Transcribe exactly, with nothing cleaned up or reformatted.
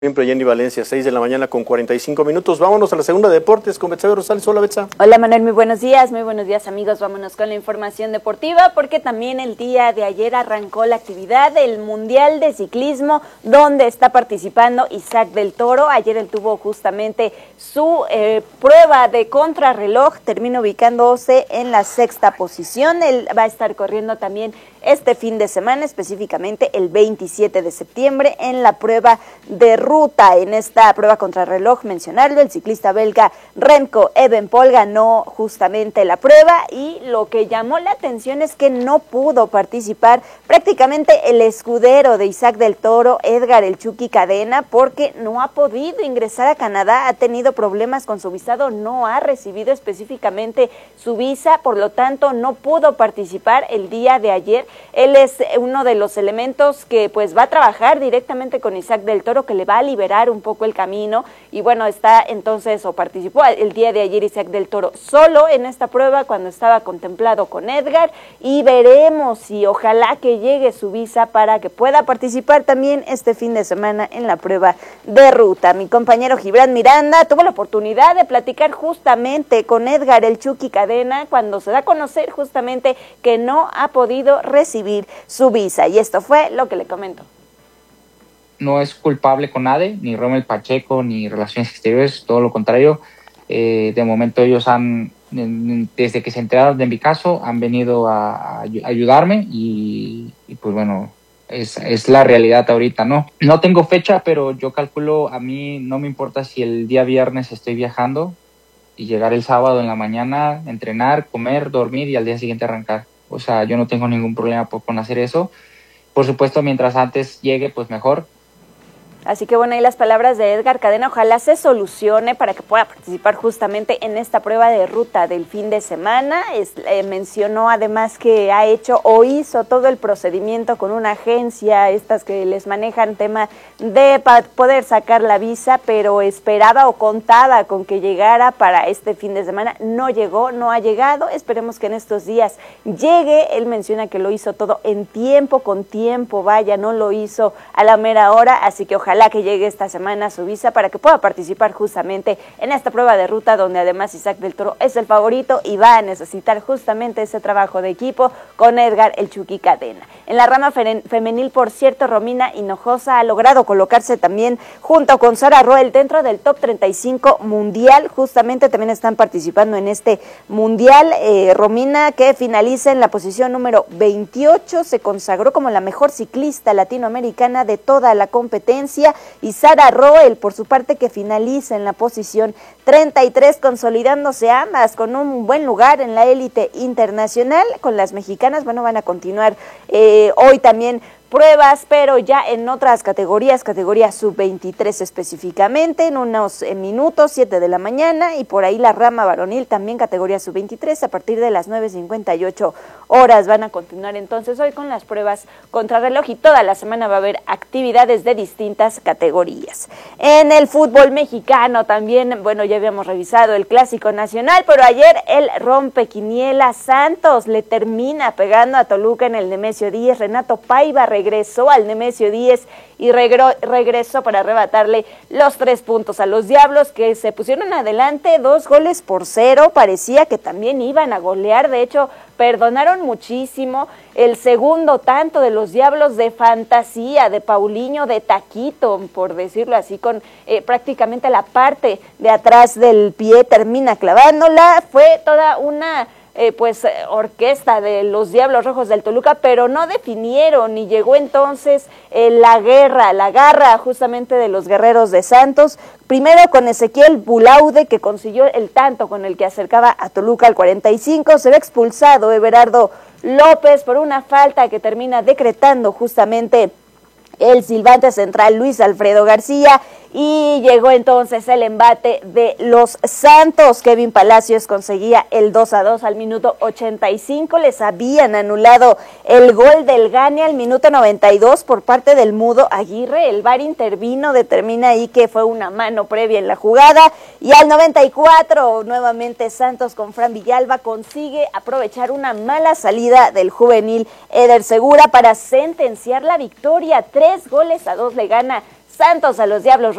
Siempre Jenny Valencia, seis de la mañana con cuarenta y cinco minutos. Vámonos a la segunda de deportes con Betsabe Rosales. Hola, Betsa. Hola, Manuel, muy buenos días, muy buenos días, amigos. Vámonos con la información deportiva porque también el día de ayer arrancó la actividad del Mundial de Ciclismo, donde está participando Isaac del Toro. Ayer él tuvo justamente su eh, prueba de contrarreloj, termina ubicándose en la sexta posición. Él va a estar corriendo también este fin de semana, específicamente el veintisiete de septiembre, en la prueba de ruta. En esta prueba contrarreloj, mencionarlo, el ciclista belga Remco Evenepoel ganó justamente la prueba, y lo que llamó la atención es que no pudo participar prácticamente el escudero de Isaac del Toro, Edgar El Chucky Cadena, porque no ha podido ingresar a Canadá, ha tenido problemas con su visado, no ha recibido específicamente su visa, por lo tanto no pudo participar el día de ayer. Él es uno de los elementos que pues va a trabajar directamente con Isaac del Toro, que le va a liberar un poco el camino, y bueno, está entonces, o participó el día de ayer Isaac del Toro solo en esta prueba cuando estaba contemplado con Edgar, y veremos si ojalá que llegue su visa para que pueda participar también este fin de semana en la prueba de ruta. Mi compañero Gibran Miranda tuvo la oportunidad de platicar justamente con Edgar El Chucky Cadena cuando se da a conocer justamente que no ha podido recibir su visa, y esto fue lo que le comentó. No es culpable con nadie, ni Rommel Pacheco, ni Relaciones Exteriores, todo lo contrario. Eh, de momento ellos han, desde que se enteraron de mi caso, han venido a, a ayudarme, y, y pues bueno, es, es la realidad ahorita, ¿no? No tengo fecha, pero yo calculo, a mí no me importa si el día viernes estoy viajando y llegar el sábado en la mañana, entrenar, comer, dormir y al día siguiente arrancar. O sea, yo no tengo ningún problema por, con hacer eso. Por supuesto, mientras antes llegue, pues mejor. Así que bueno, ahí las palabras de Edgar Cadena, ojalá se solucione para que pueda participar justamente en esta prueba de ruta del fin de semana. Es, eh, mencionó además que ha hecho o hizo todo el procedimiento con una agencia, estas que les manejan tema de para poder sacar la visa, pero esperaba o contaba con que llegara para este fin de semana. No llegó, no ha llegado, esperemos que en estos días llegue. Él menciona que lo hizo todo en tiempo, con tiempo, vaya, no lo hizo a la mera hora, así que ojalá Ojalá que llegue esta semana su visa para que pueda participar justamente en esta prueba de ruta, donde además Isaac del Toro es el favorito y va a necesitar justamente ese trabajo de equipo con Edgar El Chucky Cadena. En la rama femenil, por cierto, Romina Hinojosa ha logrado colocarse también junto con Sara Roel dentro del top treinta y cinco mundial. Justamente también están participando en este mundial. Eh, Romina, que finaliza en la posición número veintiocho, se consagró como la mejor ciclista latinoamericana de toda la competencia, y Sara Roel, por su parte, que finaliza en la posición treinta y tres, consolidándose ambas con un buen lugar en la élite internacional. Con las mexicanas, bueno, van a continuar eh, hoy también pruebas, pero ya en otras categorías, categoría sub veintitrés específicamente, en unos eh, minutos, siete de la mañana, y por ahí la rama varonil también categoría sub veintitrés, a partir de las nueve cincuenta y ocho horas van a continuar entonces hoy con las pruebas contrarreloj, y toda la semana va a haber actividades de distintas categorías. En el fútbol mexicano también, bueno, ya habíamos revisado el Clásico Nacional, pero ayer el rompequiniela Santos le termina pegando a Toluca en el Nemesio Díez. Renato Paiva regresó al Nemesio Díez y regro, regresó para arrebatarle los tres puntos a los Diablos, que se pusieron adelante dos goles por cero. Parecía que también iban a golear, de hecho perdonaron muchísimo el segundo tanto de los Diablos, de fantasía, de Paulinho, de taquito, por decirlo así, con eh, prácticamente la parte de atrás del pie termina clavándola. Fue toda una Eh, pues eh, orquesta de los Diablos Rojos del Toluca, pero no definieron, y llegó entonces eh, la guerra, la garra justamente de los guerreros de Santos, primero con Ezequiel Bulaude, que consiguió el tanto con el que acercaba a Toluca al cuarenta y cinco, se ve expulsado Everardo López por una falta que termina decretando justamente el silbante central Luis Alfredo García, y llegó entonces el embate de los Santos. Kevin Palacios conseguía el dos a dos al minuto ochenta y cinco, les habían anulado el gol del gane al minuto noventa y dos por parte del Mudo Aguirre. El V A R intervino, determina ahí que fue una mano previa en la jugada, y al noventa y cuatro nuevamente Santos con Fran Villalba consigue aprovechar una mala salida del juvenil Eder Segura para sentenciar la victoria. Tres goles a dos le gana Santos a los Diablos